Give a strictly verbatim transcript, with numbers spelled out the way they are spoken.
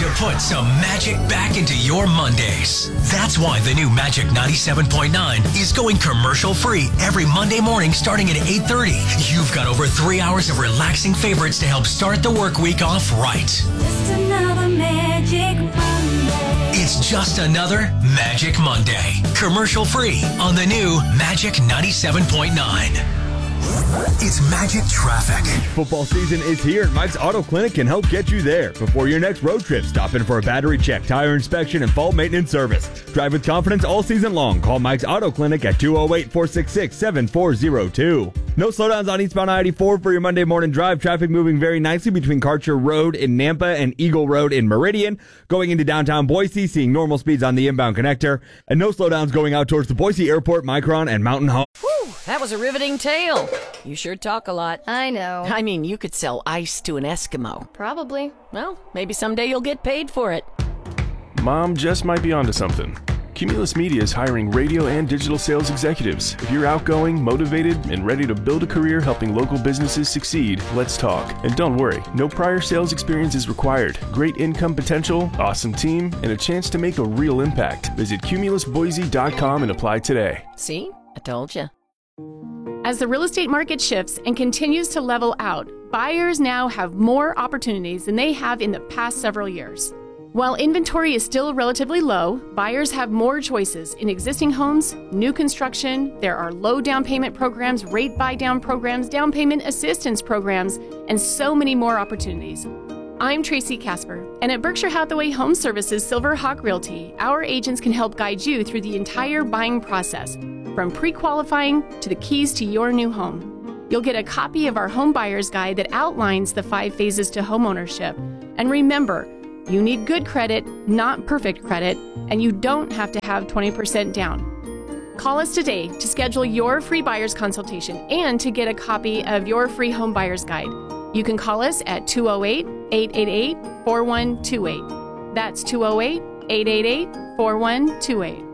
to put some magic back into your Mondays. That's why the new Magic ninety-seven point nine is going commercial-free every Monday morning starting at eight thirty. You've got over three hours of relaxing favorites to help start the work week off right. Just another Magic Monday. It's just another Magic Monday. Commercial-free on the new Magic ninety-seven point nine. It's Magic Traffic. Football season is here, and Mike's Auto Clinic can help get you there. Before your next road trip, stop in for a battery check, tire inspection, and fall maintenance service. Drive with confidence all season long. Call Mike's Auto Clinic at two oh eight, four six six, seven four oh two. No slowdowns on eastbound I eighty-four for your Monday morning drive. Traffic moving very nicely between Karcher Road in Nampa and Eagle Road in Meridian. Going into downtown Boise, seeing normal speeds on the inbound connector. And no slowdowns going out towards the Boise Airport, Micron, and Mountain Home. Whew, that was a riveting tale. You sure talk a lot. I know. I mean, you could sell ice to an Eskimo. Probably. Well, maybe someday you'll get paid for it. Mom just might be onto something. Cumulus Media is hiring radio and digital sales executives. If you're outgoing, motivated, and ready to build a career helping local businesses succeed, let's talk. And don't worry, no prior sales experience is required. Great income potential, awesome team, and a chance to make a real impact. Visit cumulus boise dot com and apply today. See? I told you. As the real estate market shifts and continues to level out, buyers now have more opportunities than they have in the past several years. While inventory is still relatively low, buyers have more choices in existing homes, new construction. There are low down payment programs, rate buy down programs, down payment assistance programs, and so many more opportunities. I'm Tracy Casper, and at Berkshire Hathaway Home Services Silver Hawk Realty, our agents can help guide you through the entire buying process, from pre-qualifying to the keys to your new home. You'll get a copy of our home buyer's guide that outlines the five phases to homeownership. And remember, you need good credit, not perfect credit, and you don't have to have twenty percent down. Call us today to schedule your free buyer's consultation and to get a copy of your free home buyer's guide. You can call us at two oh eight, eight eight eight, four one two eight. That's two oh eight, eight eight eight, four one two eight.